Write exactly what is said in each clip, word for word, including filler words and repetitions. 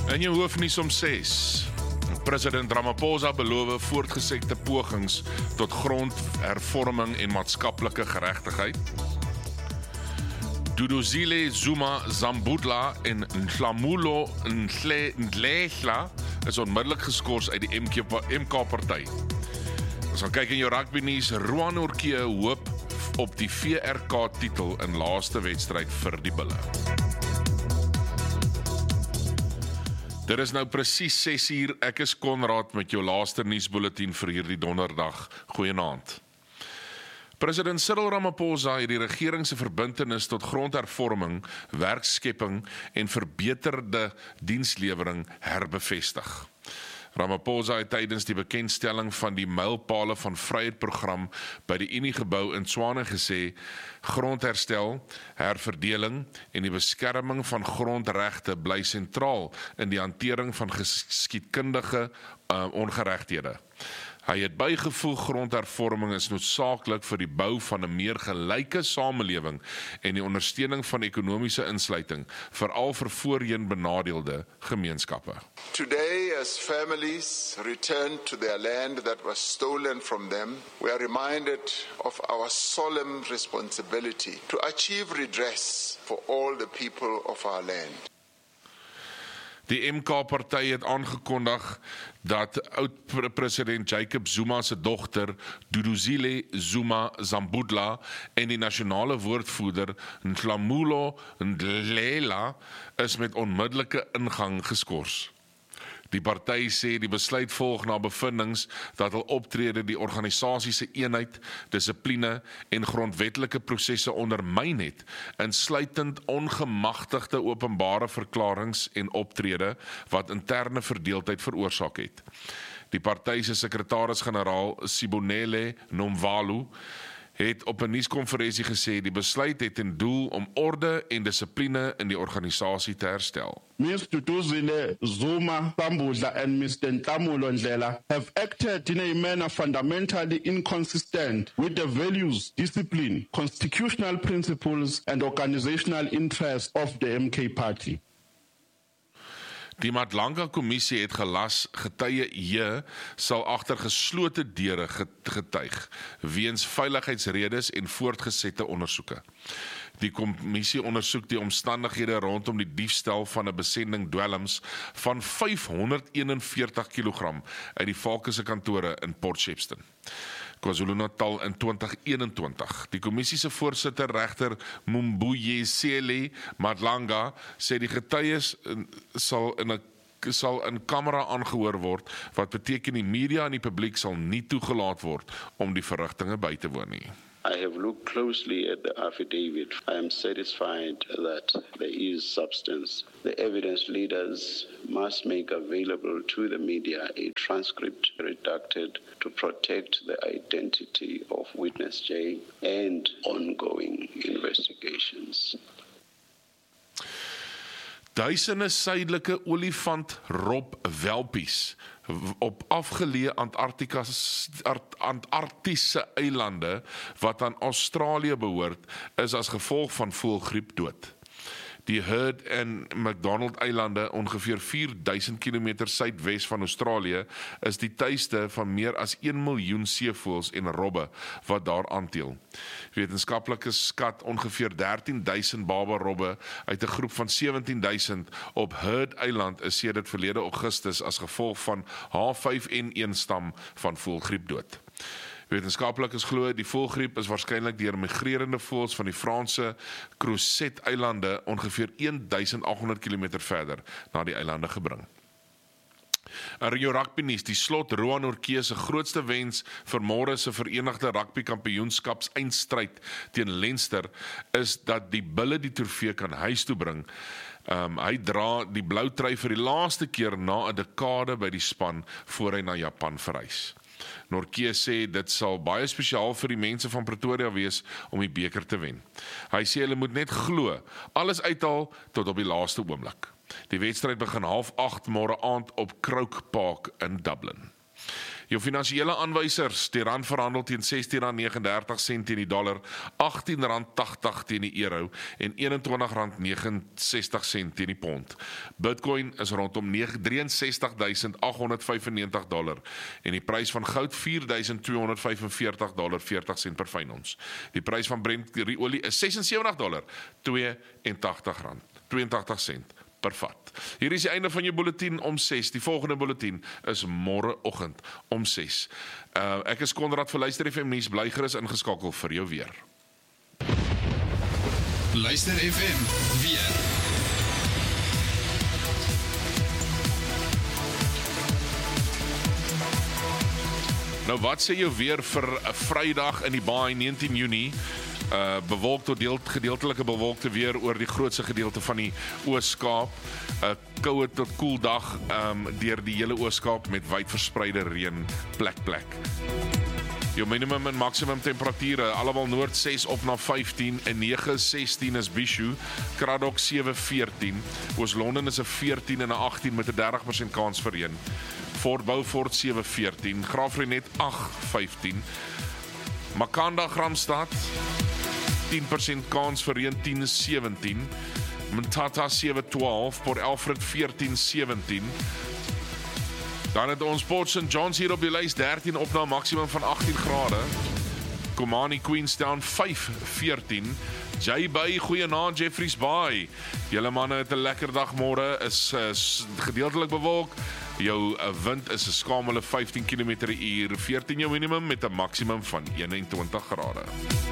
In jou hoofnuus om ses. President Ramaphosa beloof voortgesette pogings tot grondhervorming en maatskaplike geregtigheid. Duduzile Zuma Zambudla en Nhlamulo Ndlehla is onmiddellik geskort uit die M K-party. Ons gaan kyk in jou rugby nuus. Roan Orkee hoop op die V R K-titel in laaste wedstryd vir die Bulle. Dit is nou presies ses uur. Ek is Konrad met jou laaste nuusbulletin vir hierdie donderdag. Goeienaand. President Cyril Ramaphosa het die regering se verbintenis tot grondhervorming, werkskepping en verbeterde dienslewering herbevestig. Ramaphosa het tydens die bekendstelling van die Mylpale van Vryheid program by die Uniegebou in Tshwane gesê, grondherstel, herverdeling en die beskerming van grondregte bly sentraal in die hantering van geskiedkundige uh, ongeregthede. Hy het bygevoeg grondhervorming is noodsaaklik vir die bou van 'n meer gelyke samelewing en die ondersteuning van ekonomiese insluiting, veral vir voorheen benadeelde gemeenskappe. Today, as families return to their land that was stolen from them, we are reminded of our solemn responsibility to achieve redress for all the people of our land. Die M K-party het aangekondig dat oud-president Jacob Zuma se dogter Duduzile Zuma Zambudla en die nasionale woordvoerder Nhlamulo Ndlehla is met onmiddellike ingang geskort. Die party sê die besluit volg na bevindings dat hul optrede die organisasie se eenheid, dissipline en grondwetlike prosesse ondermyn het, insluitend ongemagtigde openbare verklaringe en optrede wat interne verdeeldheid veroorsaak het. Die party se sekretaris-generaal Sibonile Nomvalo het op 'n nuuskonferensie gesê die besluit het ten doel om orde en dissipline in die organisasie te herstel. Miz Duduzile Zuma Zambudla and Mister Nhlamulo Ndlehla have acted in a manner fundamentally inconsistent with the values, discipline, constitutional principles and organizational interests of the M K party. Die Madlanga-kommissie het gelas getuie J sal agter geslote deure getuig weens veiligheidsredes en voortgesette ondersoeke. Die kommissie ondersoek die omstandighede rondom die diefstal van 'n besending dwelms van vyfhonderdeenenveertig kilogram uit die Valke se kantore in Port Shepstone, KwaZulu-Natal in twintig eenentwintig. Die kommissie se voorsitter regter Mumbuyisele Madlanga sê die getuies sal in 'n sal in kamera aangehoor word, wat beteken die media en die publiek sal nie toegelaat word om die verrigtinge by te woon nie. I have looked closely at the affidavit. I am satisfied that there is substance. The evidence leaders must make available to the media a transcript redacted to protect the identity of witness J and ongoing investigations. Duisende suidelike olifant-rob-welpies op afgeleë Antarktiese eilande wat aan Australië behoort, is as gevolg van voëlgriep dood. Die Heard en McDonald eilande, ongeveer vier duisend kilometer suidwes van Australië, is die tuiste van meer as een miljoen seevoëls en robbe wat daar aanteel. Wetenskaplikes skat ongeveer dertien duisend baba robbe uit 'n groep van sewentien duisend op Heard eiland is sedert verlede Augustus as gevolg van H vyf N een stam van voëlgriep dood. Wetenskaplikes glo die voëlgriep is waarskynlik deur migrerende voëls van die Franse Crozet-eilande ongeveer duisend agt honderd kilometer verder na die eilande gebring. In jou rugby nuus, die slot Roan Orkee se grootste wens vir môre se Verenigde Rugby Kampioenskaps eindstryd teen Leinster is dat die Bulle die trofee kan huis toe bring. Um, hy dra die blou trui vir die laaste keer na 'n dekade by die span voor hy na Japan verhuis. Orkee sê dit sal baie spesiaal vir die mense van Pretoria wees om die beker te wen. Hy sê hulle moet net glo, alles uithaal tot op die laaste oomblik. Die wedstryd begin half agt môre aand op Croke Park in Dublin. Jou finansiële aanwysers, die rand verhandel teen sestien rand negenendertig sent teen die dollar, agttien rand tagtig teen die euro en eenentwintig rand negenensestig sent teen die pond. Bitcoin is rondom drieënsestig duisend agt honderd vyfennegentig dollar en die prys van goud vier duisend tweehonderd vyfenveertig dollar veertig sent per fyn ons. Die prys van Brent olie is ses en sewentig dollar twee en tagtig rand twee en tagtig sent per vat. Hier is die einde van jou bulletin om ses. Die volgende bulletin is môreoggend om ses. Uh, ek is Konrad vir Luister F M nuus, bly gerus ingeskakel vir jou weer. Luister F M weer. Nou wat sê jou weer vir 'n Vrydag in die Baai negentien Junie? Uh, bewolk tot deel, gedeeltelike bewolkte weer oor die grootste gedeelte van die Oos-Kaap. 'n uh, Koue tot koel dag um, deur die hele Oos-Kaap met wyd verspreide reën plek plek. Jou minimum en maksimum temperature, allemaal noord ses op na vyftien en nege sestien is Bishu, Kraddock sewe veertien, Oos-London is 'n veertien en 'n agttien met 'n dertig persent kans vir reën. Fort Beaufort sewe veertien, Graafrenet agt vyftien, Makanda Gramstad tien persent kans vir reën tien sewentien, Mthatha sewe twaalf, Port Alfred veertien sewentien. Dan het ons Port Saint Johns hier op die lys dertien op na maksimum van agttien grade. Komani Queenstown vyf veertien. J-Bay, goeienaand Jeffreys Bay. Julle manne het 'n lekker dag môre, is, is gedeeltelik bewolk. Jou wind is 'n skamele vyftien kilometer per uur, veertien jou minimum met 'n maksimum van eenentwintig grade.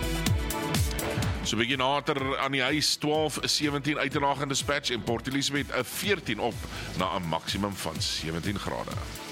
So begin later aan die huis twaalf sewentien uit en Dispatch en Port Elizabeth 'n veertien op na 'n maksimum van sewentien grade.